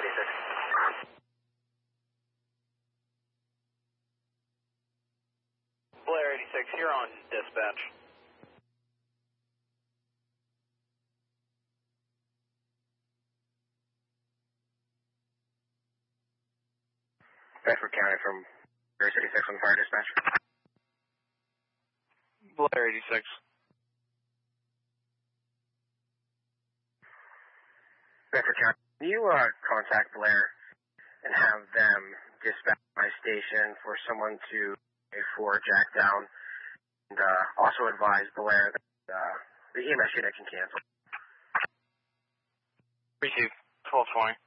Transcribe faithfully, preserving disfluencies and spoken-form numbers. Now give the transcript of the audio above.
eighty-six. Blair eighty-six, you're on dispatch. Bedford County from Blair eighty-six on fire dispatch. Blair eighty-six. Bedford County, can you uh, contact Blair and have them dispatch my station for someone to a four jack down, and uh, also advise Blair that uh, the E M S unit can cancel. Receive twelve twenty.